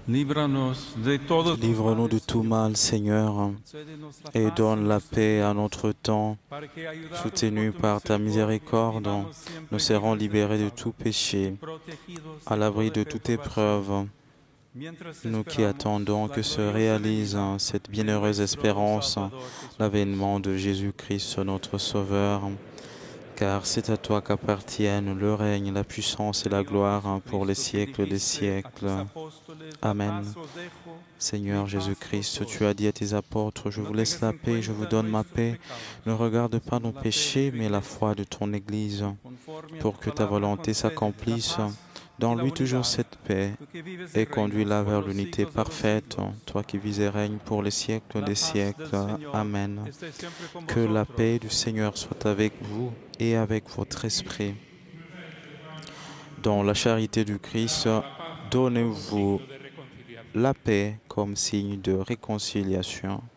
Líbranos de todo Livre-nous de tout mal, Seigneur, et donne la paix à notre temps. Soutenus par ta miséricorde, nous serons libérés de tout péché, à l'abri de toute épreuve. Nous qui attendons que se réalise cette bienheureuse espérance, l'avènement de Jésus-Christ, notre Sauveur, car c'est à toi qu'appartiennent le règne, la puissance et la gloire pour les siècles des siècles. Amen. Seigneur Jésus-Christ, tu as dit à tes apôtres, je vous laisse la paix, je vous donne ma paix. Ne regarde pas nos péchés, mais la foi de ton Église, pour que ta volonté s'accomplisse. Donne-lui toujours cette paix et conduis-la vers l'unité parfaite, toi qui vis et règnes pour les siècles des siècles. Amen. Que la paix du Seigneur soit avec vous et avec votre esprit. Dans la charité du Christ, donnez-vous la paix comme signe de réconciliation.